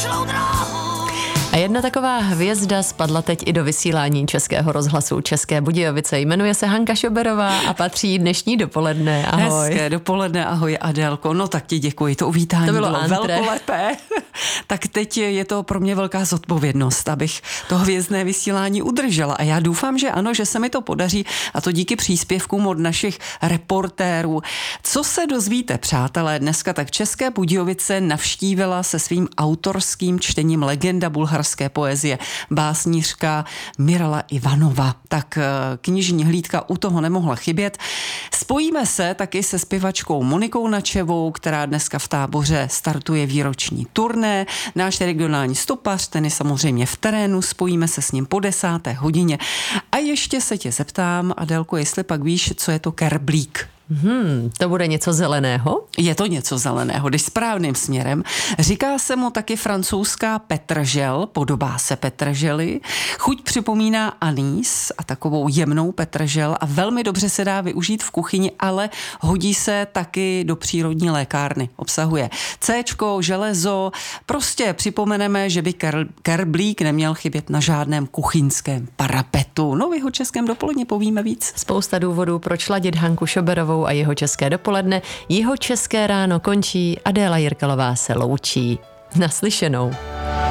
A jedna taková hvězda spadla teď i do vysílání Českého rozhlasu České Budějovice. Jmenuje se Hanka Šoberová a patří dnešní dopoledne. Ahoj. Hezké dopoledne, ahoj Adélko. No tak ti děkuji, to uvítání to bylo velkolepé. Tak teď je to pro mě velká zodpovědnost, abych to hvězdné vysílání udržela. A já doufám, že ano, že se mi to podaří, a to díky příspěvkům od našich reportérů. Co se dozvíte, přátelé, dneska tak České Budějovice navštívila se svým autorským čtením legenda bulharské poezie, básnířka Mirala Ivanova. Tak knižní hlídka u toho nemohla chybět. Spojíme se taky se zpěvačkou Monikou Načevou, která dneska v Táboře startuje výroční turné. Náš regionální stopař, ten je samozřejmě v terénu, spojíme se s ním po 10. hodině. A ještě se tě zeptám, Adélko, jestli pak víš, co je to kerblík. To bude něco zeleného? Je to něco zeleného, jdeš správným směrem. Říká se mu taky francouzská petržel, podobá se petrželi. Chuť připomíná anýs a takovou jemnou petržel a velmi dobře se dá využít v kuchyni, ale hodí se taky do přírodní lékárny. Obsahuje Cčko, železo. Prostě připomeneme, že by kerblík neměl chybět na žádném kuchyňském parapetu. No, v jeho českém dopoledně povíme víc. Spousta důvodů, proč ladit Hanku Šoberovou a jeho české dopoledne. Jeho české ráno končí, Adéla Jirkalová se loučí. Naslyšenou.